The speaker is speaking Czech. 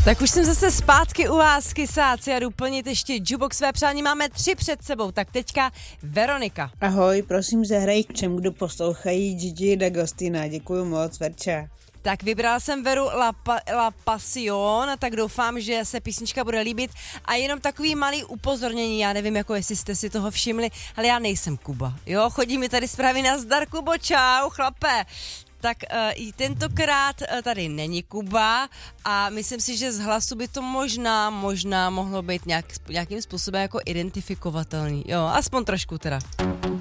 Tak už jsem zase zpátky u vás, kysáci, a jdu plnit ještě jukebox své přání. Máme 3 před sebou, tak teďka Veronika. Ahoj, prosím zahraj k čemu, kdo poslouchají Gigi D'Agostina. Děkuju moc, Verča. Tak vybrala jsem Veru La Passion, tak doufám, že se písnička bude líbit. A jenom takový malý upozornění, já nevím, jako jestli jste si toho všimli, ale já nejsem Kuba. Jo, chodí mi tady zprávy na zdar, Kubo, čau, chlape. Tak i tentokrát tady není Kuba a myslím si, že z hlasu by to možná mohlo být nějakým způsobem jako identifikovatelný. Jo, aspoň trošku teda.